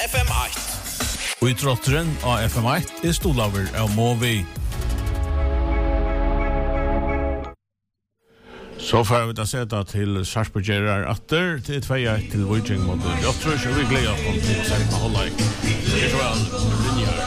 FM1. Og trotteren av FM1 stolaver av Movi. Så får vi da seta til Sarpsborg Gerard Atter til 2-1 til Viking mot Jottrush, og vi gleder oss til å sette med Holleik. Det er vel linjer.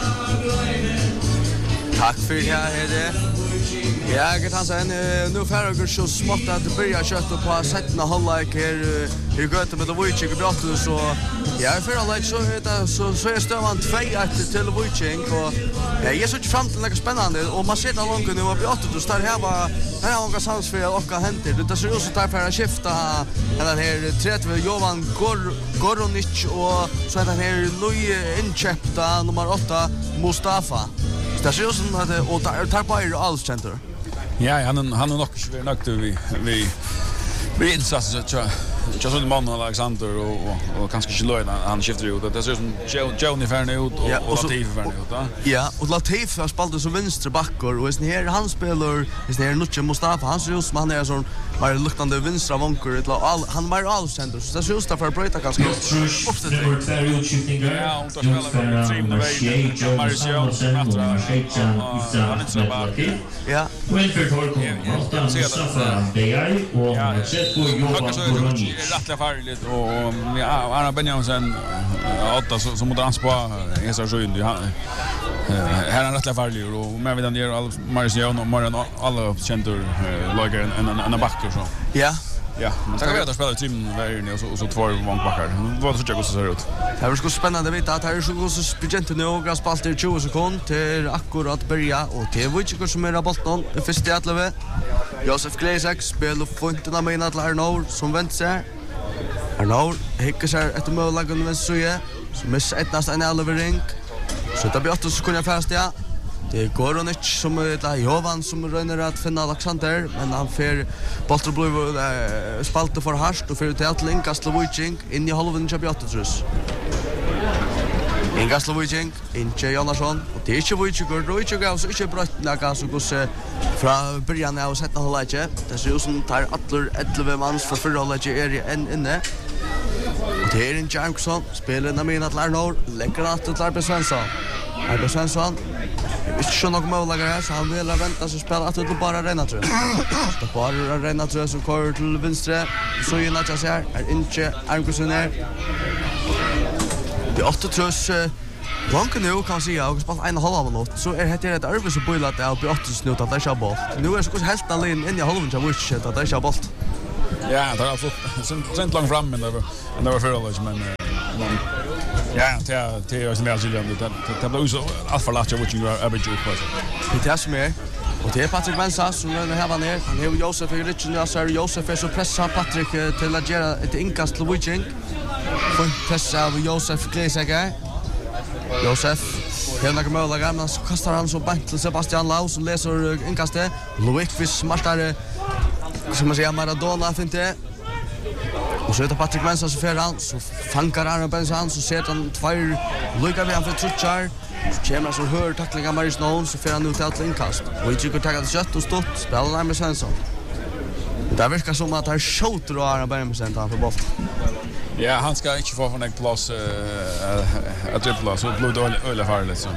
Takk for det her. Ja, Gert Hansen, nu färrar vi så smått att det börjar köttet på 17 halvlek här i Göte med Viking och Brottus så ja, för halvlek så är stövaren 2-1 till Viking och jag ser inte fram till något spännande och man ser det långt nu och Brottus där här var några sans för att åka händer. Det ser ut som där för att skifta den här 30 Jovan Goronic och så är den här Louis inköpta nummer 8 Mustafa. Det ser ut som att och tar på alls center. Ja, han är nog nöjd vi insatser så sån man Alexander och kanske inte Lloyd han skiftar ut. Det ser som Johnny Färne ut och Latif Färne ut, va? Ja, och Latif har spelat som vänster backar och är här han spelar är här Nuche Mustafa. Han ser ut som han är sån var luktande vänstra vankor han var all center. Så det ser ut för att bryta ganska. Ja, och då spelar vi team väg. Marcio Ja. Rättliga farligt och Arna Benjaminsen 8 som mot hans på Esar Sjöund här är rättliga farligt och med vid den ger Marcio och Marian alla känner lager en backer så. Ja, men så kan vi att spela team vägen och så två vankbackar. Vad så jag ser ut. Det är så spännande att veta att här är så spegent nu och gasspalt i 20 sekunder till akkurat börja och det var inte som är bollen i första halvlek. Josef Glesak spelar fonten av mina till Arnold som vänster. Arnold hickar sig efter mållagen vänster sida som missar nästan en allevering. Så det blir 8 sekunder fast ja. Det är Goronic som är Jovan som röner att finna Alexander men han får bollen blir spalta för harst och för till Atling Viking in i halvan av Bjattrus. Inga Viking in till Jonasson och det är inte Viking går så inte brött lägga så går se från början av sätta halvlek. Det ser ut som tar alla 11 man för förra halvlek är inne. Och det är en Jankson spelar när mina till Arnold lägger att till Arbe Svensson. Arbe Svensson inte någon målläggare här så han vill vänta så spelar att det bara renna tror jag. Det bara renna tror jag som kör till vänster så in att jag ser är inte Angusen där. Det 8 trus Blanka nu kan säga och spelar en halv minut så är det ett arbete så på att det är 8 snut att det är boll. Nu är det så helt alene in i halvan av Wish att det är boll. Ja, det har fått sent långt fram men det var för men ja, det är som jag säger det blir så allt för lätt att göra average upp på. Det är som är och det är Patrick Mensa som nu här ner. Han har Josef i Richard och så är Josef så pressar Patrick till att göra ett inkast till Viking. För pressa av Josef Glesager. Josef Henrik Möller men så kastar han så bant till Sebastian Lau som läser inkastet. Louis smartare som man säger Maradona fint det. Och så är det Patrick Mensa så för han så fankar han Benson så ser han två lucka vi han för touchar. Så kommer så hör tacklingar Maris Nolan så för han ut till inkast. Och vi tycker ta det kött och stort spelar med Svensson. Det verkar som att han skjuter och Arne Benjaminsen tar för boll. Ja, han ska inte få en plats att dribbla så blir det öle farligt så.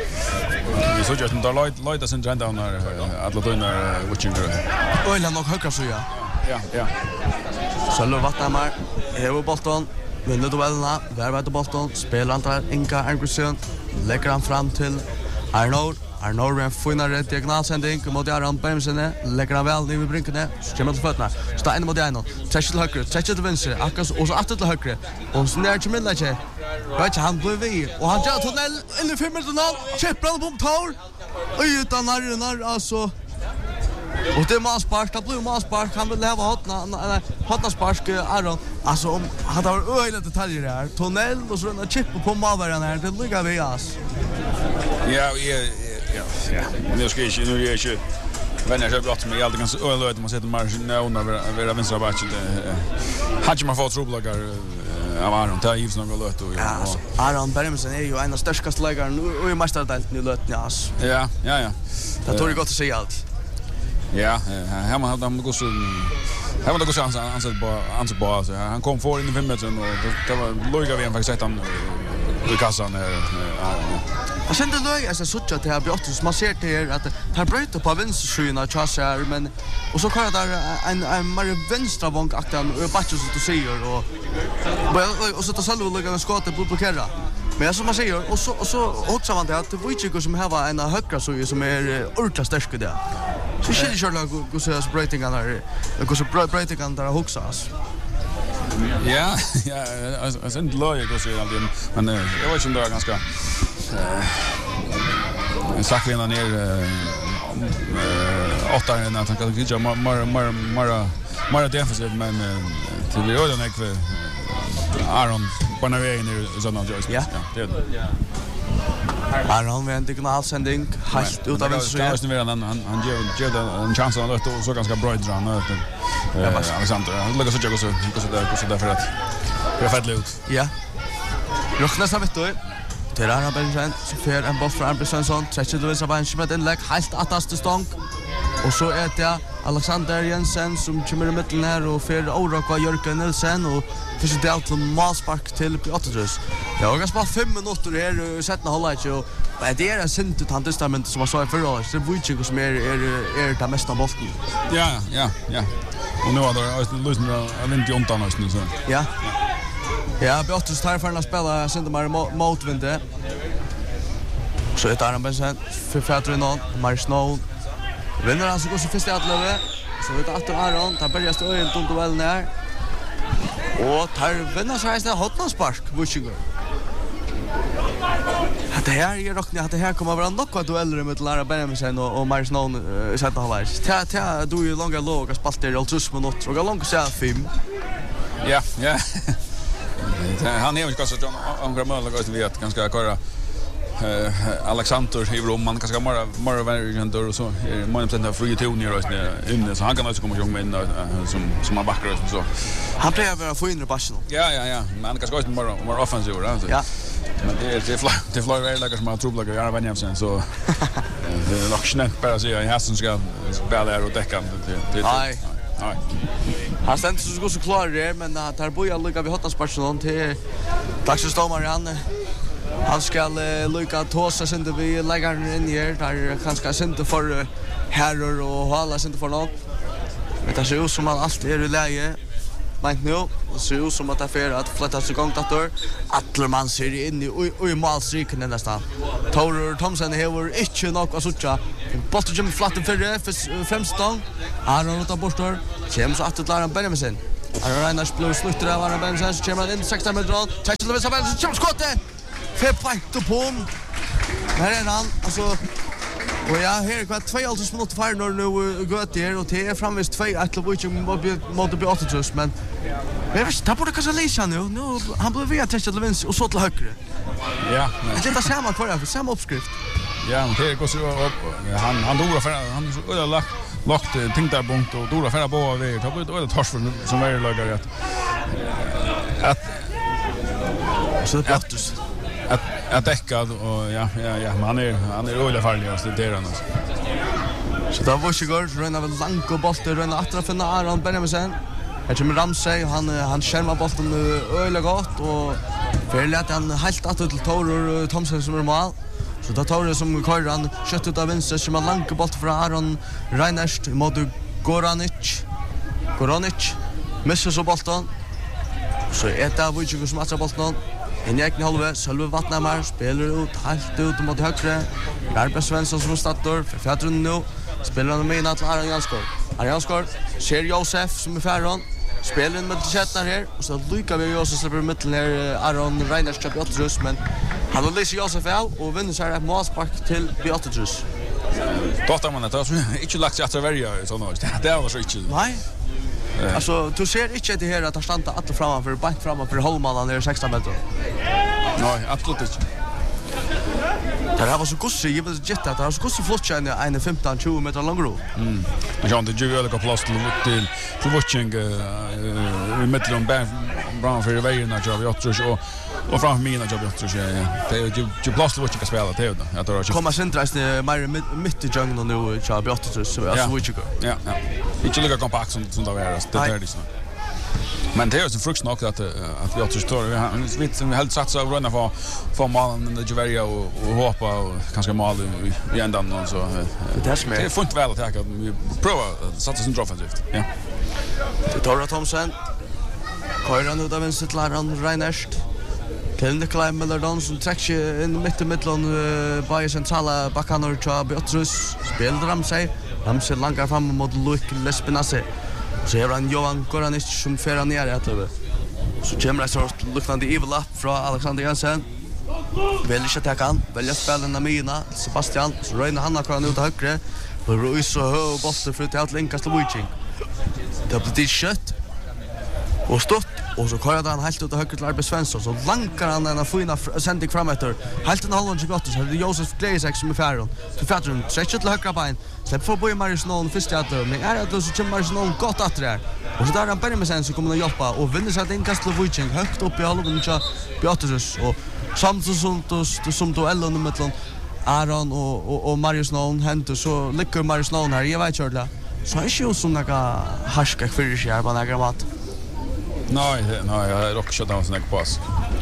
Vi såg ju att de låter sin trend down där att låta in Viking. Öle nog högre så ja. Ja. Sölve Vatthamar, hever bollen, vinner duellerna, där var det bollen, spelar han där Inka Angersen, lägger han fram till Arnold med en finare diagonalsändning mot Aron Benjaminsen, lägger han väl ner vid brinken, så kommer han till fötterna, så tar en mot en, träcker till höger, träcker till vänster, och så åter till höger, och så ner till Millache, vet han blir vi, och han gör tunnel, in i 5 meter, chippar han på tår, och utan narrar, alltså, och det masspark, det blir masspark, han vill ha hotna spark Aron. Alltså om han har öliga detaljer här. Tunnel och så en chip på målvärden här. Det ligger vi oss. Ja. Nu ska jag nu är ju vänner så bra med alltid ganska öliga man sätter marschen när vänstra backen. Hade man fått trubbelagar av Aron där gives några löt och ja. Aron Benjaminsen är ju en av största läggarna och i mästardelen nu löt ni oss. Ja. Det tror jag gott att säga allt. Ja, här man hade gått så här var det gått ansett på så han kom för in i 5 meter och det var Loiga vi faktiskt han i kassan här. Jag kände löj alltså sucha till Bjottus man ser det här att tar bröt på vänsterskyna chassar men och så kör där en mer vänstra vånk aktan och batches så du ser och så tar själva lägga skottet på blockera. Men som man säger och så också man det att Wojciech som har en högra så som är ultra stark där. Så skiljer sig nog hur så breaking där hur så breaking där huxas. Ja, alltså inte löj hur så alltid men jag var ju ändå ganska sagt vi ner åtta när han kan gilla mer defensivt men till vi öden ekve Aaron på när vägen i såna Joyce. Ja, det är det. Aaron med en diagonalsändning helt utav vänster. Ja, just nu han ger en chans att lösa så ganska bra dran Alexander. Han lägger så jag så där för att det är fett ut. Ja. Rochnas har vet du. Till Arna Benjamin så för en boll från Arne Svensson, träcker du så bara med en lägg helt attast stång. Och så är det Alexander Jensen som kommer i mitten här och för Orokva Jörgen Nilsen och försöker dela till målspark till Piotrus. Jag har bara 5 minuter här och sätta hålla inte och det är en synt han testament som jag sa i förra året. Det är Wojciech som är det mesta bollen. Ja. Och nu har det lösningen av inte ontan nu så. Ja. Ja, Piotrus tar för att spela synt mer motvinde. Så är det Arne Bensen för Fädrin och Mars Snow. Vinner han så går så först i attlöve. Så vet att Aron tar börjar stå helt runt duellen där. Och tar vinner så här hotlandspark Wojciech. Det här är rockning att det här kommer vara något dueller med Lara Benjamin och Mars Snow sätta halvvägs. Ta du ju långa låg och spalter i 30 minuter och långt så 5. Ja. Han är ju kanske John Gramöl och vi vet ganska köra Alexander i Roman kanske mer variant och så man sätter fri toner och inne så han kan också komma igång med in som han backar och så. Han plejer vara få in i bassen. Ja. Men han kanske också mer offensiv alltså. Ja. Men det flyr väl lägger som har trubbel att göra Benjamin så det är nog snällt bara så i hästen ska spela där och täcka det. Nej. Han ständer så går så klar det men att här bojar lucka vi hotas personen till dagsdomaren han ska lucka tosa sen det vi lägger in här där kanske inte för herrar och hålla inte för något. Det ser ut som att allt är i läge. Men nu ser ut som att det är för att flytta sig igång dator. Atlerman ser in i målstriken nästan. Tor Thomsen har inte något att sucha. Bollen kommer flatt för främstång. Aron utan bortor. Kommer så att det Lara Benjamin. Aron Reiners blå slutter av Lara Benjamin. Så kommer han in 16 meter. Täcker till Isabel. Så kommer skottet. För point på. Här är han. Alltså och ja, här är kvart 2 minuter kvar nu går det och det är framvis 2 att Wojciech mot Piotrus men jag vet inte, borde kanske läsa nu han blev via täcka till vänster och så till höger. Ja. Det är samma kvar för samma uppskrift. Ja, men det går så upp han dora för han så lagt tänkte punkt och dora för på väg. Det var ett tors som är lagar att så det Piotrus att täckad och ja men han är öle farligast det där alltså. Så då var ju gott röna väl långt och bollen röna attra för Aron Benjamin. Jag kommer Ramsey han skärmar bollen öle gott och för att han helt att till Tor Thomsen som är mål. Så då tar det som kör han kött ut av vänster som en lång boll för Aron Reiners mot Goranic missar så bollen. Så är det Wojciech som matchar bollen. En egen halve, Sölve Vattnamar spelar ut helt ut mot högre. Arne Svensson som startar för Fädrin nu. Spelar han med in till Aron Janskor. Ser Josef som är färran. Spelar in med Chetnar här. Och så lyckas vi Josef släpper i mitten här Aron Reiners till Piotrus. Men han har lyser Josef av och vinner sig ett målspark till Piotrus. Tottar man det så inte lagt sig att välja såna. Det är så inte. Nej. Alltså du ser inte det här att han stannar alla framför bänk framför Holman ner 16 meter. Nej, absolut inte. Det här var så gossi, jag vet inte att det var så gossi flottkärn en 15-20 meter lång ro. Jag har inte ju plats till Wojciech i mitten av bra för vägen att jag tror och framför mina jobb jag tror det är ju plats till Wojciech att spela det jag tror. Kommer centrast mer mitt i jungeln nu jag vet så alltså Wojciech. Ja. Inte lika kompakt som det var det där liksom. Men det är ju så frukten också att vi också står vi helt satsa av runda för malen det Juveria och hoppa och kanske mal i ändan och så. Det är fullt väl att vi prova satsa sin offensivt. Ja. Det tar Thomsen. Køyren ut av venstre til Reiners. Til Nikolaj Møllerdon som trekker inn midt i midtlen bare sentrale bakkanor til Bjøtrus. Spiller Ramsey. Ramsey langar fram mot Luik Lespinassi. Så har han Johan Goranic som fører ned etter. Så kommer det så luktende evil up fra Alexander Jensen. Velger ikke takke han. Velger spillene Mina. Sebastian. Så røyner han akkurat ut av høyre. Og Ruiz og Hø og Bolter for til alt inkast til Viking. Det blir tid kjøtt. Og stått, og så kører han helt ut av høyre til Arbe Svensson, så lankar han en fina sending fram etter. Helt en halvånd til Bjottus, her er Josef Gleisek som er færen. Så fætter hun, trekker til høyre bein, slipper for å bo i Marius Nålen først i atter, men at så kommer Marius Nålen godt atter her. Og så der han Benjaminsen som kommer å hjelpe, og vinner seg et innkast til Viking, høyt opp i halvånd til Bjottus, og samtidig som duellen i midtelen, Aron og Marius Nålen henter, så lykker Marius Nålen her, jeg vet ikke så er ikke jo som noe harskak fyrir seg her på nærmere mat. Nej, jag rockar shut down snack pass.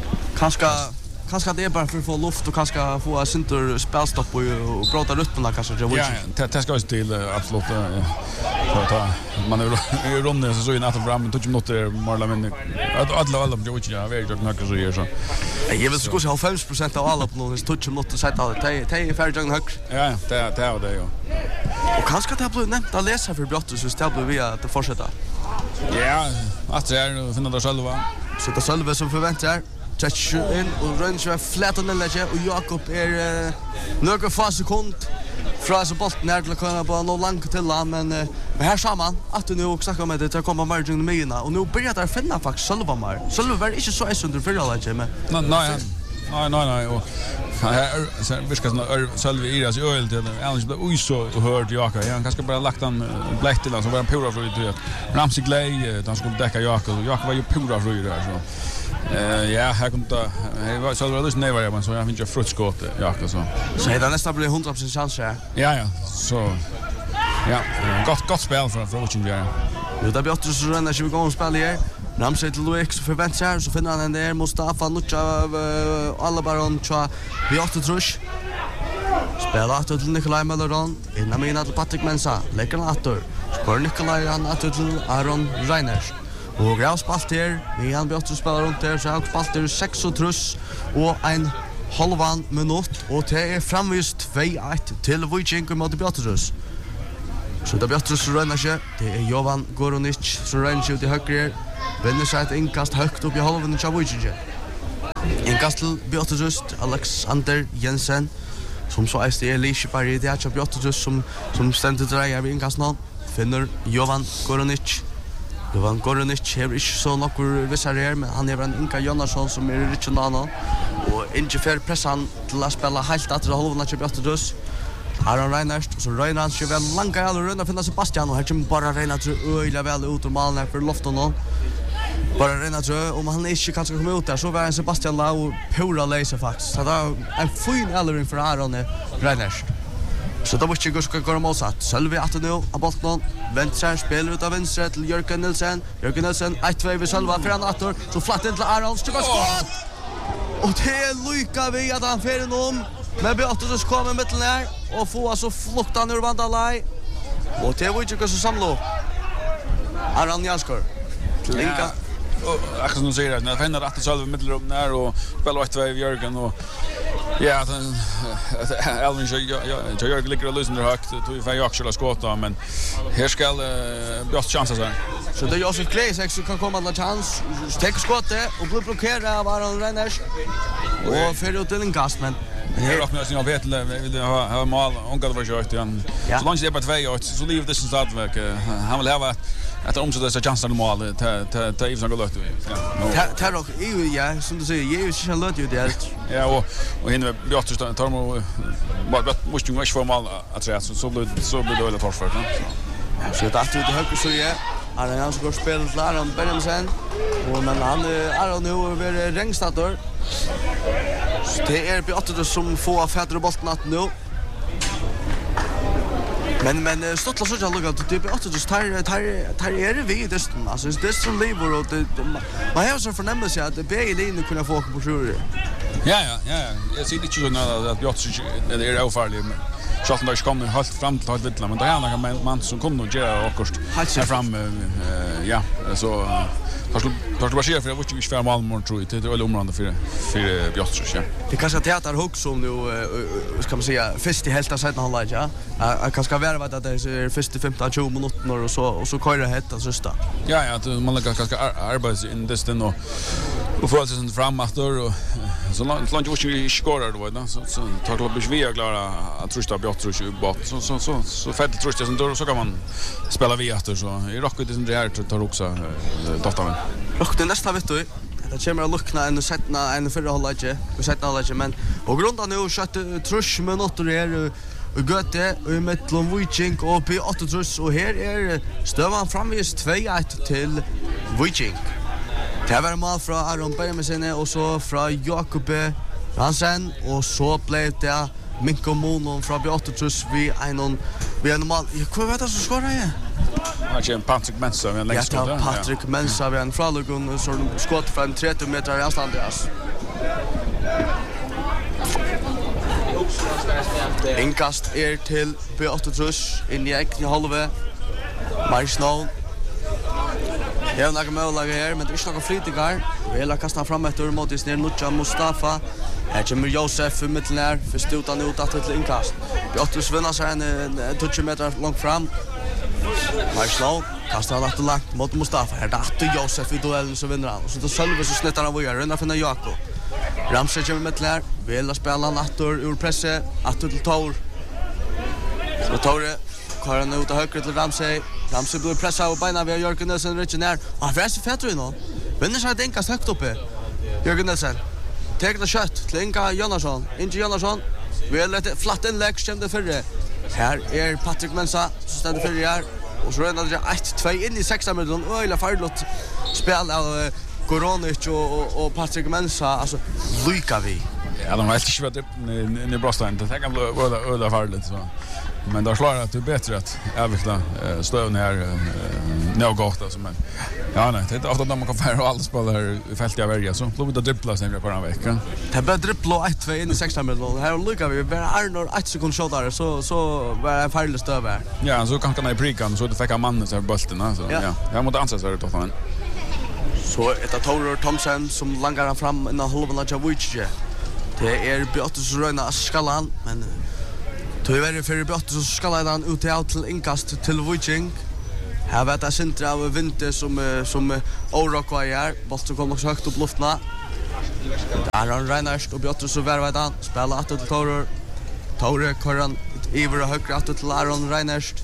Kanske det är bara för att få luft och kanske få synter spelstopp och prata rytmerna kanske. Ja, det ska ju till absolut. Så man är runde så i natten fram och minuter Marla men alla blir ju ja, väldigt mycket så gör så. Jag vill skulle ha 50% av alla på någon touch minuter sätta det är färdigt hög. Ja, det är det ju. Och kanske det blir nämnt att läsa för Bjottus så ställer vi att fortsätta. Ja, att det är finna det själva. Så det själva som förväntar. Touch in och Rönnskär flätar den lägger och Jakob är några få sekund från så bollen ner till kunna på någon långt till men här samman att du nu också kommer det att komma margin med Mina och nu börjar det finna faktiskt själva mer. Själva är inte så är under för alla lägger men. Nej och så vi ska själva i deras öl till annars blir oj så hört Jakob. Han kanske bara lagt han bläck till så var han pura för det. Ramsey Glay han skulle täcka Jakob. Jakob var ju pura för det där så. Ja, här kom det. Jag var så alldeles nära men så jag finns ju frutskott Jakob så. Så det nästan blir 100% chans här. Ja, så ja, gott spel från Viking där. Nu där Bjottus så ränner sig vi går och spelar här. Ramsey till Luik så förväntar så finner han den där Mustafa Nucha alla baron tror Bjottus. Spelar till Nikolaj Møllerdon innan Mina till Patrick Mensa. Lägger han åter. Skor Nikolaj han till Aron Reiners. Og Grau spalt her, vi han Bjottus spelar runt her, så han spalt her 6 og en halvan minutt, og det er framvist 2-1 til Viking mot Bjottus. Så det er Bjottus som rønner seg, det er Jovan Goronic som rønner seg ut i høyre her, vinner seg et innkast høyt opp i halvan til Viking. Innkast til Bjottus, Alexander Jensen, som så er Elisabeth i det til Bjottus som stendte dreier ved innkast nå, finner Jovan Goronic. Jovan Goronic har ikke så nokkur vissar her, men han har en Inka Jonasson som er ikke nå. Og ikke fer pressa han til å spille helt etter halvånden til Bjottus. Aron Reiners, så røyner han seg vel langt i alle rundt å finne Sebastian, og her kommer bare Reiners øyelig vel ut og malen her for loften nå. Bara Reiners, om han ikke kanskje kommer ut der, så var en Sebastian la og pura leise faktisk. Så det er en fin ellering for Aron Reiners. Så da måste jag gå motsatt. Sölvi att nu av bollen. Venstre spelar ut av venstre till Jörgen Nilsen. Jörgen Nilsen 1-2 vid Sölva för han åter. Så flatt in till Aron. Skott! Och det är lycka vi att han fer inom. Men Bjottus kommer mitten här och får alltså fluktan ur vandalaj. Och det var inte så samlo. Aron Janskor. Linka. Axel som säger att när finner att Sölva mittelrum där och spelar 1-2 vid Jörgen och ja, Elvin jag gör lika lösning högt till för jag skulle skotta men här ska Bjottus chansa så. Så det är Josef Gleisek som kan komma till chans. Stäck skottet och blir blockerad av Aron Reiners. Och för ut till en kast men här också när jag vet vill ha mål onkel var ju igen. Så långt det på 2 så leave this startverk. Han vill ha att omsätta så chansen mål till Ivsan går lågt. Ja. Tar och EU ja som du säger EU ska låta ju det. Ja och hinner Bjottus tar bara måste ju inte få mål att säga så blir det väl torfart. Så det att ut i höger så ja. Han ska spela till Aron Benjaminsen. Och men han är nu över Ringstador. Det är Bjottus som får fäder bollen att nu. Men stottla så jag lukar det är också just tar vi det alltså det som lever och man har så förnämmelse att det bäge linjen kunna få på sjur. Ja. Jag ser inte så att Björts det är ofarligt. Självklart där kommer helt fram till att vittla men det är några man som kommer att göra också här fram ja så tar du bara för jag vet inte för Malmö tror jag det är området för Björts ja. Det kanske teater hooks som nu ska man säga först i hälta sidan halvlek ja. Kanske vara vad det är först i 15-20 minuter och så kör det hetta sista. Ja att man lägger kanske arbets in den och får sig framåt och så långt ju skorar då så tar det bli vi klara att trusta Björts bort så fett trusta så kan man spela vi efter så i rocket det här tar också dottaren. Och det nästa vet du det kommer att lukna en sättna en förra halvlek och sättna halvlek men och grundan nu skött trusch minuter är och götte och mellan Viking och P8 trusch och här är stövan framvis 2-1 till Viking. Det var mål från Aron Bergmesen och så från Jakob Hansen och så blev det Minko Monon från P8 trusch vi en mål. Jag vet att så skorar jag. Ja, Patrick Mensa med längst skott. Ja, Patrick Mensa med en fralugun så skott från 30 meter avstånd Andreas. Inkast till P8 trusch in i egen halve. Marsnall. Jag har några mål här men det är några flytningar. Vi vill kasta fram ett mot Isner Nucha Mustafa. Här kommer Josef i mitten där för stutan ut att till inkast. P8 vinner sig en 20 meter långt fram. Marsnall kastar han att lagt mot Mustafa. Här där Josef i duellen så vinner han. Så då själva så snittar han vidare. Runda finna Jakob. Ramsey kommer med där. Vill spela natter ur presse. Attor till Tor. Så Tor kör han ut och höger till Ramsey. Ramsey blir pressad av beina via Jörgen Nilsson riktigt ner. Och han fräser fett nu nå. Vinner sig att inkast högt uppe. Jörgen Nilsson. Tegna kött till Inga Jonasson. Inge Jonasson. Vill ett flatt inlägg kände förre. Här är Patrick Mensa som ständer förre här. Och så rännar det 1-2 in i 6 minuter. Öjla färdigt spel av Koronic och Patrick Mensa. Alltså, lycka vi. Ja, de har alltid varit i Brostan. Det kan bli öda färdigt. Men då slår att det är bättre att avveckla stövn här något. Alltså, men ja, nej, det är ofta när man kan färra och alla spelar i fält i Averja. Så då blir det dribbla sen på en vecka. Det är bara dribbla 1-2 in i 6 minuter. Här lycka vi. Vi är Arnor 1 sekund shotare så var det en färdig stöv här. Ja, så kan i prikan så det fick mannen så här bulten. Alltså, ja. Jag måste anses här då. Så ett av Toror Thomsen som langar han fram innan halvan av Javujtje. Det är Björtus röna skallan, men tyvärr för Björtus skallar han ut till inkast till Viking. Här vet jag Sintra av Vinter som Oroqua är. Bollen kommer också högt upp luftna. Där han Reinhardt och Björtus och värvar han. Spelar att till Toror. Toror kör han iver och högre att till Aron Reinhardt.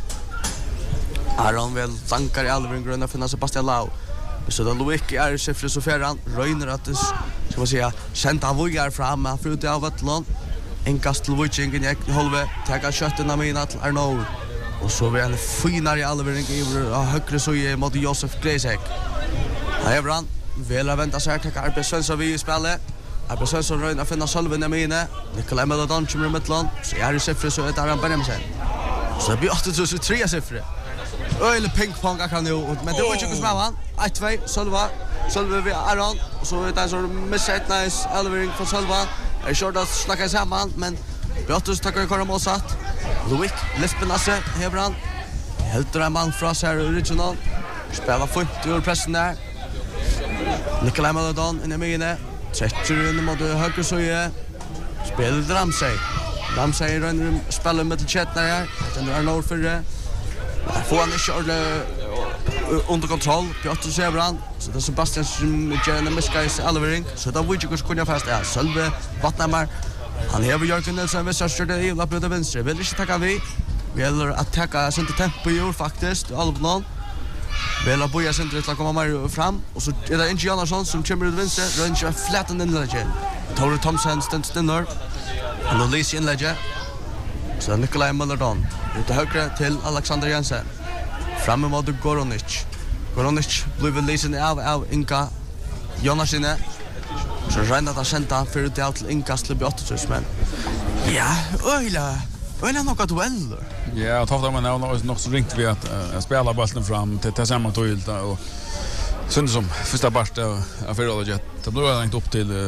Aron vill tankar i Alvring grunna finna Sebastian Lau. Så då Luik är siffror så färran röjner att det ska man säga sända vojar fram med frukt av Vattlon. En kast till Viking i halve taga kötten av mina till Arnold. Och så vi en finare i Alvering i högre så i mot Josef Gleisek. Här är han vill vänta sig att Arbe Svensson vi i spelet. Arbe Svensson röjner finna Sölven i mina. Nikolaj Melodon kommer i Mittland. Så är det siffror så är det Aran Bergmesen. Så det blir 8-3 siffror. Öjle pingpong kan nu men det var ju också med 1-2 Sölva vi Aron så det är så missat nice Alvering för Sölva. Är short att snacka samman men Björtus tackar kvar mål satt. Luik Lespenasse Hebran. Helt en man från här original. Spelar fint ur pressen där. Nikolaj Melodon in i mine. Träcker in mot höger så är spelar Ramsey. Ramsey spelar med till chat där. Den är norr för det. Får han inte under kontroll. Björtus Hebran. Så det är Sebastian som gör en misskajs Alvering. Så det var ju också kunna fast. Ja, Sölve Vattnamar. Han hever Jörgen Nilsson vissar styrde i lappet av venstre. Vill inte tacka vi. Vi gäller att tacka sin tempo i år faktiskt. Alvnån. Vi gäller att boja sin till att komma mer fram. Och så är det Inge Jonasson som kommer ut venstre. Rönt kör flätten inlägget. Toror Thomsen ständ stinner. Han har lyst inlägget. Så Nikolaj Melodon. Ut högre till Alexander Jensen. Fram emot Goronic. Goronic blir väl lysen av Inka Jonasine. Så rända att sända för det till inkast till Björtus men ja, öjla Öle några dueller. Ja, Tofta man nog så ringt vi att spela bollen fram till samma tog och synd som första part av förrådet. Det blev inte upp till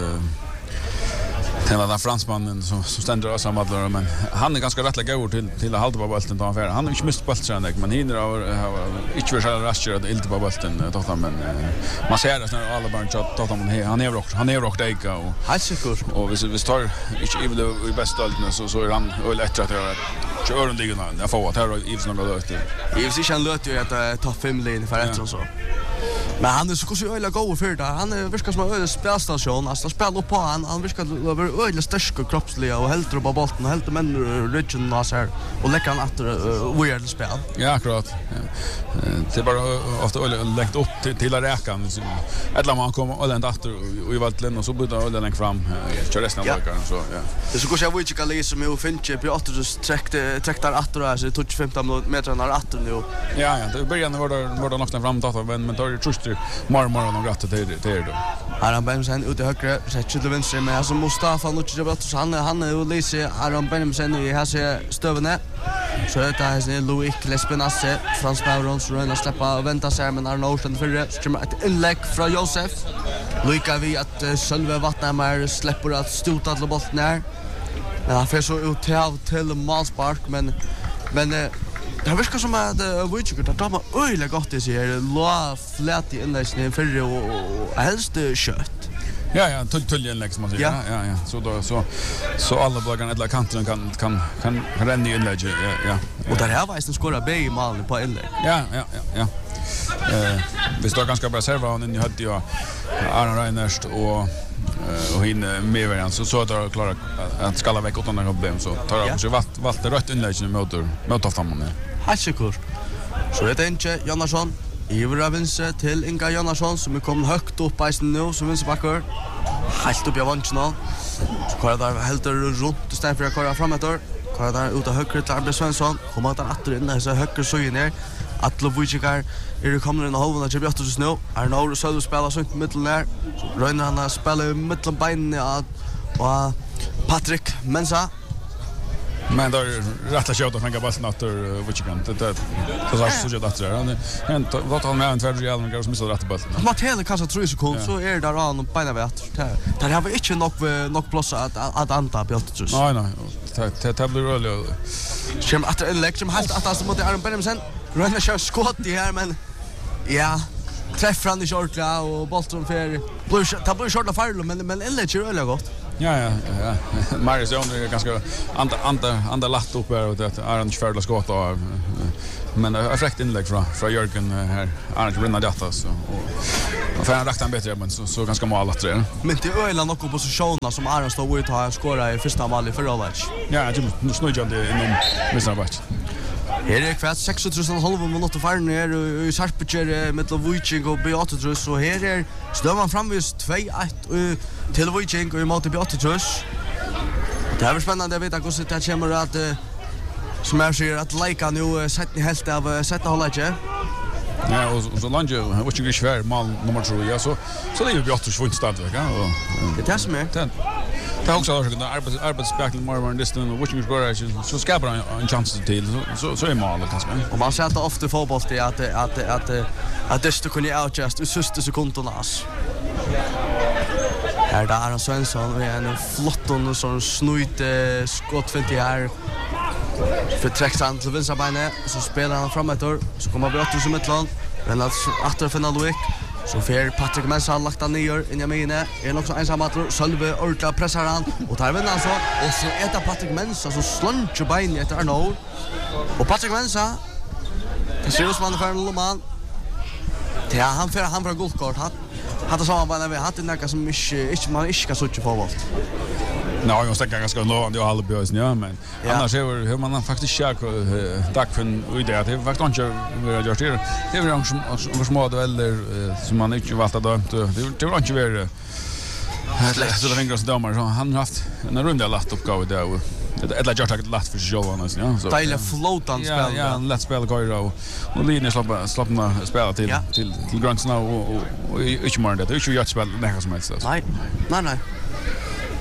den fransmannen som ständer oss samma men han är ganska rättligt god till att hålla på bollen då han har inte mist bollen men hinner har inte för själva rascher att ilta på bollen Tofta men man ser att när alla barn Tofta han är rock deka och helt säkert och vi tar inte even i bästa alltid så är han väl lättare att köra den jag får att här Yves några löt. Yves är en löt ju att ta 5 linjer för ett och så. Men han är så öliga god för det. Han är verkar som en öliga spelstation. Alltså spelar upp på han verkar vara öliga stark och kroppslig och helt upp på bollen och helt men ryggen och så här och lägger han att weird spel. Ja, akkurat. Det är bara ofta öliga lagt upp till räkan. Eller man kommer öliga åter och i valtlen och så blir det öliga längt fram kör resten av dagen så ja. Det så går jag vill inte läsa med och finche på åter just träcktar åter så touch 15 meter när åter nu. Ja, det börjar var det nog fram data men tar just morgon och något det då. Aron Benjamin ut i högra, sätter till vänster med alltså Mustafa Nucci han är Lise Aron Benjamin i här stövne. Så det är Louis Lespenasse Frans Paurons Röna släppa och vänta sig men Arno Ocean för så kommer ett inlägg från Josef. Lika vi att Sölve Vattnamar släpper att stota till bollen där. Men han får så ut till målspark men det verkar som att Wojciech tar man öliga gott det ser lå flat i inläggen för och helst kött. Ja, tulljen liksom man säger. Ja. Så alla bloggarna eller kanten kan ränna i inlägg. Ja. Och där har vi skora B i mål på inlägg. Ja. Vi står ganska bra serva och ni hade ju Aron Reinerst och hin med varandra så att de klarar att skalla väck utan några problem så tar de sig valt rätt inlägg mot Toftamon. Hassekurs. Så det är inte Jonasson Ivra vänster till Inga Jonasson som är kommit högt upp i sin nu som vänsterbackar. Helt upp i avanchen nu. Så kör där helt runt istället för att köra framåt. Kör där ut av höger till Arbet Svensson. Kommer där åter in där så höger så in ner. Atle Wojciech är kommer in i halvan av Jabiatus nu. Arno så spelar så i mitten där. Röner han spelar i mitten benen och Patrick Mensa. Men då rätta skott och fånga bollen åter Wojciech. Det så så att det han vad han med en tvärdig jävla går som missar rätt bollen. Man hela kanske 3 sekunder så är där han och bena vet. Där har vi inte nog plats att anta på allt just. Nej. Det blir roligt. Som att en lektion helt att alltså mot Aron Benjamin. Röna kör skott i här men ja träffar han i shortla och bollen för blir shortla farlo men en lektion är gott. Ja. Marius är ganska andra latt upp här och det är en förfärlig skott och men det är fräckt inlägg från Jörgen här Arne Brinna Dattas och för han räknar bättre men så ganska mål att det. Men det är öland några positioner som Arne står ut har skora i första mål i förra match. Ja, nu snöjer det inom Missarbatch. Här är kvart 36,5 minuter kvar ner i Sarpsborg med Wojciech och Beatrice och här är Stövan framvis 2-1 till Wojciech och mot Beatrice. Det är spännande att veta hur det kommer att som jag säger att lika nu sätter ni helt av sätta hållet. Ja, och så långt Wojciech är svär mål nummer 3 ja så det är ju Beatrice vunnit stad va och det är som är det också har arbetsspel more distance och Wojciech går så skapar en chans till så är mål kanske. Och man ser ofta fotboll till att det skulle kunna outjust i sista sekundernas. Här där Aron Svensson och en flott och sån snöjt skott för det här för träcksan till vänstra benet så spelar han framåt så kommer Beatrice som ett land men att återfinna Loic så för Patrick Mensa lagt han ner in i mine är också ensam att Sölve orkar pressar han och tar vinner alltså och så äter Patrick Mensa så sluncher benet efter Arno och Patrick Mensa det ser ut som han för en man ja han för guldkort hade samma bara vi hade några som inte man inte ska söka på volt. Nej, jag stäcker ganska lovande och alla björs ja men annars är hur man faktiskt kör tack för en idé att det faktiskt inte vi har gjort det. Det är ju som små eller som man inte valt att dömt. Det var inte vara så det ringer oss domar så han har haft en runda lätt uppgåva där och ett lätt lätt för Jovan ja så. Dejliga floatan spel. Ja, lätt spel går och linjer släppna spela till gränserna och inte mer det. Det är ju ett spel nästan som helst. Nej.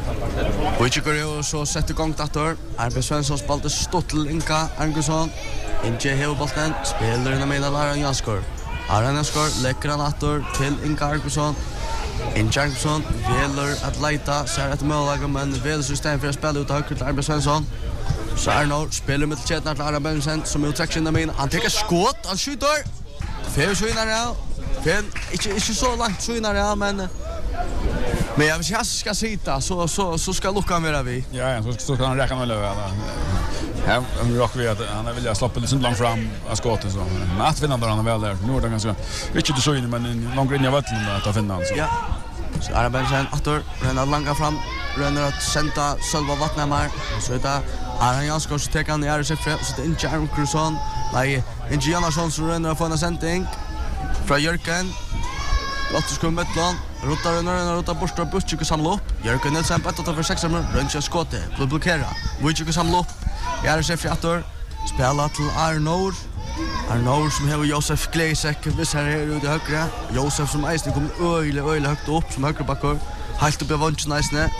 Wojciech jo så sett igång dator. Arbe Svensson spalte Stottel Inka Argusson. Inge hever bollen, spelar in med Aron Janskor. Aron Janskor läcker han dator till Inka Argusson. Inge Argusson velar att leita, ser ett mål men väl system för att spela ut högt till Arbe Svensson. Så Arnold spelar med Chetnar till Aron Bensen som uttraction i min. Han tar skott, han skjuter. Fel skjuter Fel inte så långt skjuter men jag vill ska sitta så ska luckan vara vi. Ja, så kan han räkna med löv alla. Här rockar vi att han vill släppa lite långt fram av skottet så. Men att vinna där han väl där. Nu är det ganska inte så inne men långt in i vattnet där att finna han så. Ja. Så Aron Bensen åter renner långt fram, renner att sända själva vattnet så det Aron Janskor så tar han i RSF så det inte Aron Krusson. Nej, inte Jonasson så renner få en sändning från Jörgen. Lotte skulle mittland. Rota bort och Wojciech samla upp. Jörgen Nilsson på 8-6 minuter. Röncha skottet. Blockera. Wojciech samla upp. RSF åter. Spela till Arnold. Arnold som har Josef Gleisek vis här ute i högra. Josef som eisen kommer öle högt upp som högerbackar. Helt upp i vånchen eisen.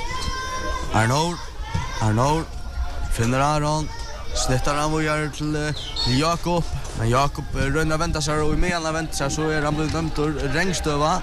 Arnold finner Aron. Snittar han och gör till Jakob. Men Jakob rönnar väntar sig och i medan väntar sig så är han blivit dömt och rengstöva.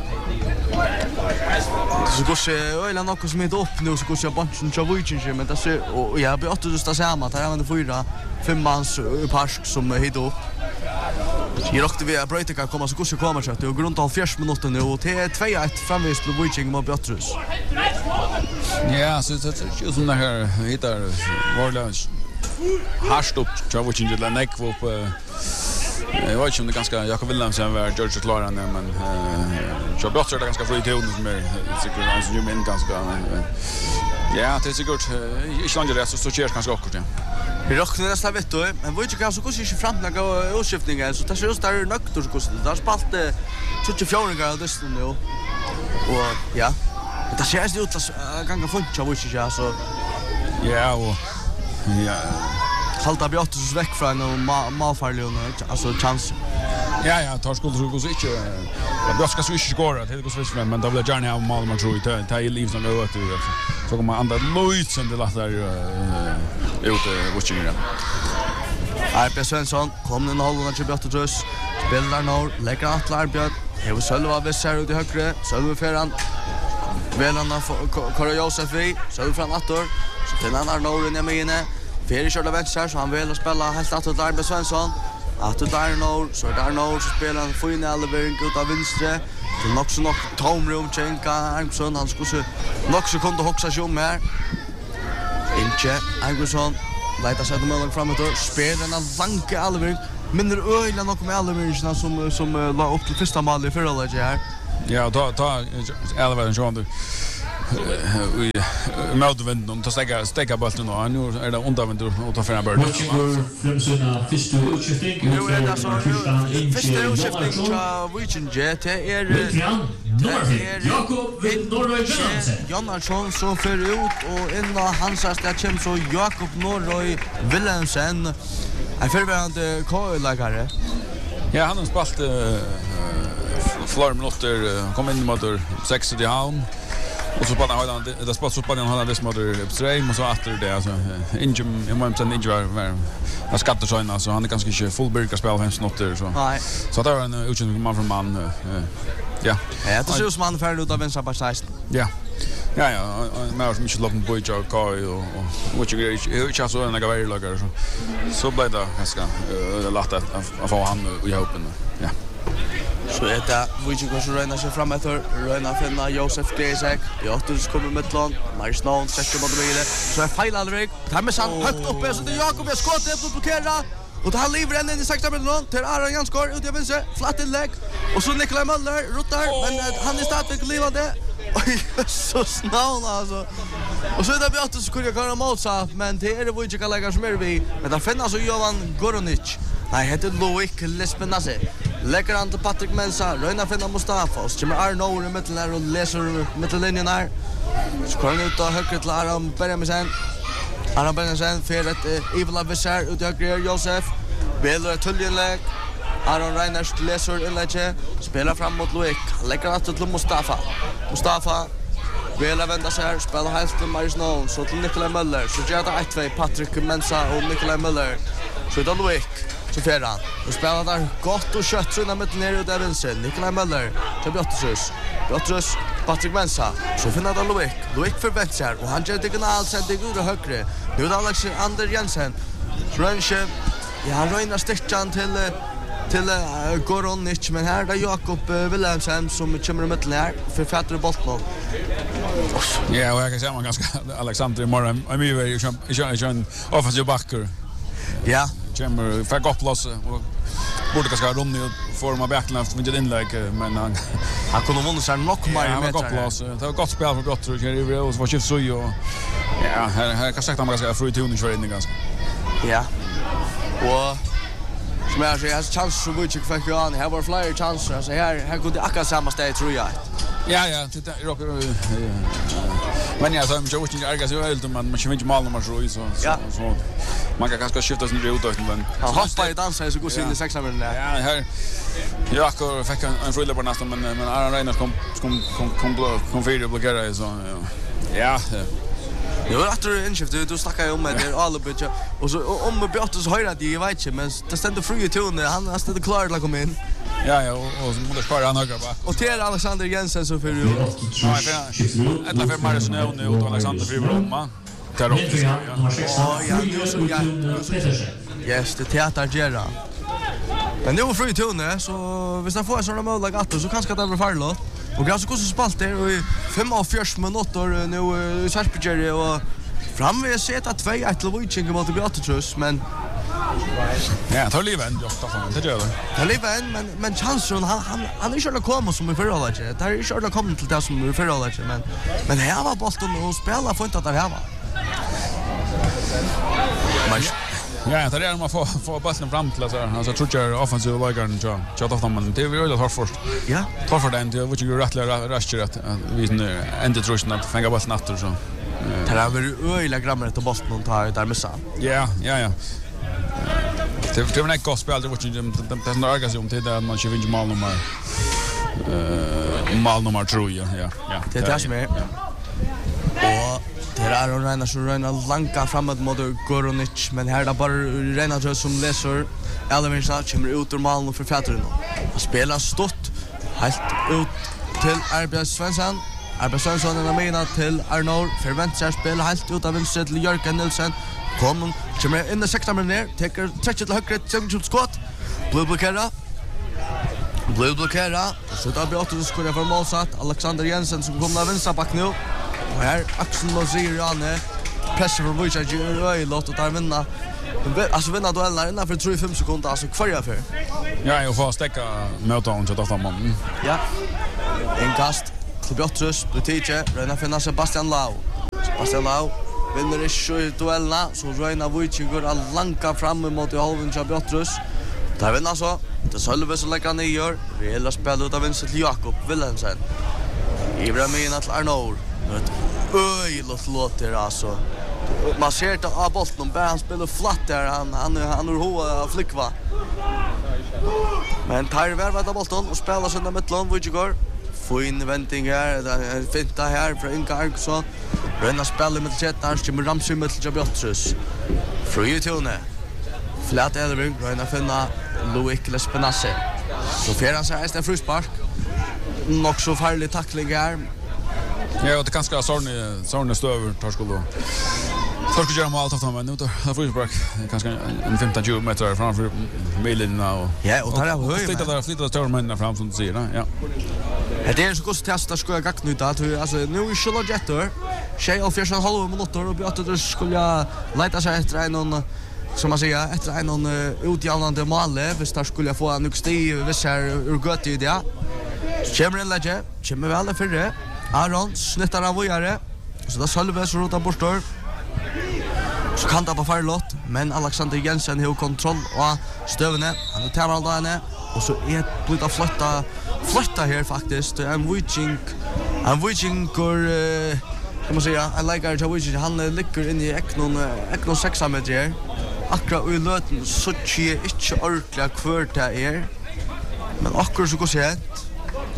Så går se öle något som inte upp nu så går se bunchen av Wojciech men det ser och jag blir åter just samma där han det 4-5 mans park som hit upp. Jag rockte vi Brötika komma så går se kommer så att det går runt 40 minuter nu och det är 2-1 framvis till Wojciech mot Björtrus. Ja, så det är som det här hittar vardags harst upp Wojciech till neck upp. Jag vet inte om det ganska Jakob Wilhelmsen var George Clarence men jag brottar det ganska fri till som är säkert alltså ju men ganska ja det är säkert inte långt det så kör kanske också ja. Vi rockar nästa vet du men Wojciech kan så gå sig fram när gå utskiftningen så det ser ut där nökt så går det där spalte 24 grader det nu och ja det ser ut att ganga funka Wojciech så ja och ja halta Björtus väck från en malfarligen alltså chans. Ja, tar skuld så går så inte. Jag ska switcha skora det går så men då blir Johnny av mål man tror det är liv som över till så kommer andra Lloyd som det låter ute watching det. Arbe Svensson kom den hållen till Björtus spelar norr lägger Atlar Björn. Det själva Besser ut i högre så för han Velarna Karo Josef vi så från Attor så finner han norr inne med inne. Ferry körde vänster så han vill spela helt att Arbe Svensson. Att det där så där så spelar han för in alla vägen ut av vänster. Det nog tomrum Chenka Armstrong han skulle nog så kunde hoxa sig om här. Inche Armstrong letar sig till mål framåt och spelar en långa allväg. Men det öjla nog med alla vägarna som la upp till första målet för alla här. Ja, ta allvägen så han motvind och stäcka bollen och nu är det undervind och ta för en börd. Nu är det så första utskiftning av Wojciech är Jakob Norrøy Jonasson som för ut och innan hans stäckem så Jakob Norrøy Wilhelmsen en förvärande KL-lagare. Ja, han har spalt flera minuter kom in mot 6 i halv. Och så på den har det spalt så på den har det småder uppstream och så efter det alltså Inge jag måste inte var skatter så alltså han är ganska inte fullburka spel hans noter så. Nej. Så där en utgång man från man ja. Ja, det ser ut som han färdig ut av vänster på 16. Ja. Ja, men jag måste låta på jag och jag så en gång lagar så blev det ganska lätt att få han i hoppen. Ja. Så är det Wojciech som rönar sig fram efter rönar finna Josef Gleisek. Björtus kommer med lån. Maris Noon sätter mot bilen. Så är fejl aldrig. Tammesan högt uppe så det är Jakob jag skottet på blockera. Och det han lever in i 16 minuter till Aron Janskor ut i vänster. Flatt inlägg. Och så Nikolaj Möller rotar men han är stadigt levande. Oj, så snäll alltså. Och så är det Björtus skulle jag kunna motsa men det är det Wojciech lägger som är vi. Men där finns alltså Jovan Goronic. Nej, heter Loic Lespenase. Lägger han till Patrick Mensa, röjnar finna Mustafa och så kommer Arnold i mitten här och läser mittenlinjen här. Så kommer han ut och högre till Aron Benjaminsen. Aron Benjaminsen för ett Ivla Besser ut i högre Josef. Belar ett tullinlägg. Aron Reiners läser inlägget. Spelar fram mot Loic. Lägger han till Mustafa. Mustafa Vela vända sig här, spelar helt till Marius Nån, så till Nikolaj Möller, så gör det 1-2, Patrick Mensa och Nikolaj Möller. Så då Loic, så fjärran. Och spelar där gott och kött så innan mitten ner ut där vänster. Nikolaj Möller till Bjottrus, Patrick Mensa. Så finner det Loic för vänster och han gör diagonal sen det går högre. Nu är det Alexander Jensen. Rönche, ja han röjnar stickan till Goronic, men här är det Jakob Wilhelmsen som kommer i mitten här för Fätter Bolton. Ja, och jag kan säga man ganska Alexander i morgon. Jag är ju en offensiv backer. Ja. Kommer för gott plats och borde kanske ha runnit och forma backline för ett inlägg, men han kunde vunnit sig nog mer med gott plats. Det var gott spel för Bjottrus. Det var skift så och ja, här kan sagt man ganska fri tuning för inne ganska. Ja. Och som jag säger, chans så mycket fick jag här var flyer chanser. Så här kunde akkurat samma steg tror jag. Ja, det är rock. Men jag sa mig inte arga så helt men man känner inte mal nummer så man kan kanske skifta sin ut men han hoppar i dansa så går sin i 6 minuter. Ja, här jag fick en frilla på nästan men Aron Reiners kom fyra blockera så ja. Det var efter inskiftet du snackar ju om det alla budget och så om Björn så höra det jag vet inte men det ständer fri i tonen han ständer klar att komma in. Ja och så måste spara han högra bara. Och till Alexander Jensen så för ju. Ja, ett för Marius nu och Alexander Fribromma. Där upp. Ja, nu så yes, det teater gera. Men nu är fri i tonen så hvis jag får såna mål gator så kanske det blir farligt. Och ganska konstigt spalt där i 45 minuter nu i Sarpsborg och framväg sätta 2-1 till Viking mot Bjottrus men ja, tar liven just då det gör det. Tar liven men chansen han är själv komma som i förra laget. Det är själv komma till det som i förra laget men här var bollen och spela får inte att det här var. Ja, det är man får bollen fram till alltså tror jag offensiv lagaren så att man det är väl hårt först. Ja. Tar för den det vill ju rättliga rush att vi inte tror att fänga bollen natten så. Det har varit öliga grammar till bollen och tar där med sam. Ja. Det var ett gott spel det var ju det är några gånger till där man kör mal nummer 3 ja. Det är det som är. Och det är Reiners som röjnar långt framåt mot Goronic, men här är det bara Reiners som läser Elvinsa kommer ut ur malen för Fätterna. Han spelar stort, helt ut till Arbjörn Svensson. Arbjörn Svensson är med till Arnor, förväntar spel helt ut av vänster till Jörgen Nilsson. Kommer in i 16 minuter, tar 30 till höger, 7 skott. Blue blockera. Så där Bjottrus skulle för målsatt Alexander Jensen som kommer av vänstra back nu. Och här Axel Moziriane pressar för Viking låt och där vinna. Alltså vinna duellen innan för 3-5 sekunder alltså kvar jag för. Ja, jag får stäcka möten så att man. Ja. En kast till Bjottrus, Butice, Röna finna Sebastian Lau vinner i duellerna så Röna Viking går långt fram mot i halven till Bjottrus. Där vinner så. Det Sölve som lägger ner. Vi hela spelar ut av vänster till Jakob Wilhelmsen. Ibrahimina till Arnor. Ett öjligt låter alltså. Man ser det av bollen bara han spelar flatt där. Han har hoa flickva. Men tar värvat av bollen och spelar sönder mittlån Vichigård. Få in vändning här. Det är fint här för Inka Arksson. Rönna spelar med Tjetnar. Kommer Ramsey med till Bjottrus. Fri i tone. Flat Elving. Rönna finna Loic Lespenasse. Så fjärran sig är en fruspark. Nog så farlig tackling här. Ja, det ganska sorne stöver tar skulle. Först ska jag göra allt av dem nu då. Fruspark kanske en 15-20 meter framför bilen och ja, och tar jag höj. Flytta större fram som du säger, ja. Det är så gott testa ska jag gakt nu alltså nu är Charlotte Jetter. Tjej och fjärran halva minuter och Björn skulle jag leta sig efter någon som man säger efter någon utjämnande mål hvis där skulle jag få en stig vis här ur gott i det. Kommer en läge, kommer väl för det. Aron snittar av vidare. Så då Sölve så rotar bort då. Så kan det på farlott, men Alexander Jensen har kontroll och stövne. Han tar all dagen och så är det blivit flytta här faktiskt. En Viking går kan man säga, en lägare till Viking han ligger in i eknon 6 meter. Akkurat i løten så ikke ordentlig kvart det men akkurat så går sett.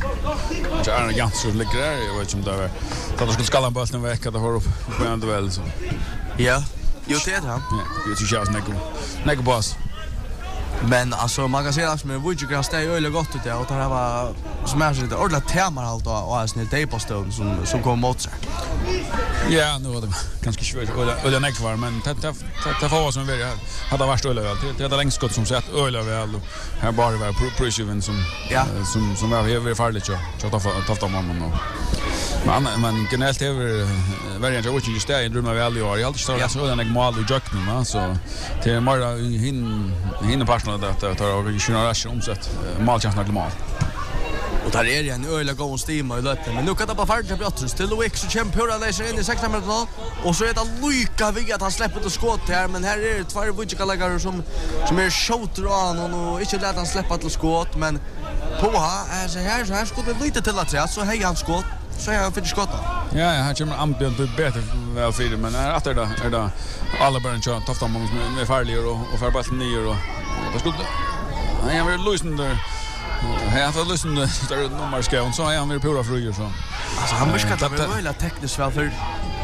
kanske Arne Jansson ligger där. Jag vet inte om det är. Så att de skulle skalla bollen väck att det har upp på en duell så. Ja, jo det han. Ja, det tycker jag är nego boss. Men alltså man kan säga att med Wujika stay öle gott ut och där var som är lite ordentligt tema allt och är snäll tejpostone som kommer mot sig. Ja, nu var det ganska svårt öle nek var men det var som vi hade varit öle väl. Det hade längst skott som sett öle väl och här bara var Prushiven som var väldigt farligt så tofta mannen och men generellt över varje jag watching just där i drömma väl jag har alltid stått så den mål och juckna så till mera hinna personal där tar och generation omsätt målchansen till mål. Och där är det en öle god stima i löpet men nu kan det bara färdigt till Björtrus till Luik så kämpar läser in i 16 minuter och så är det Luika vid att han släpper till skott här men här är det två Wujika-läggare som är skjuter och inte låter han släppa till skott men på här skulle det lite till att så hej han skott så jag fick skotta. Ja, här kommer Ambion till bättre väl för men efter det är det alla bara en chans tofta med farligare och för bara ner och det skulle jag vill lösa där. Jag har lyssnat till nummerskån så han vill pura fruger så. Alltså han viskar det väl väldigt tekniskt väl för.